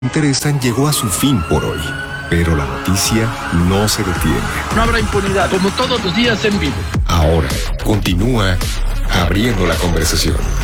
interesan llegó a su fin por hoy. Pero la noticia no se detiene. No habrá impunidad, como todos los días en vivo. Ahora continúa abriendo la conversación.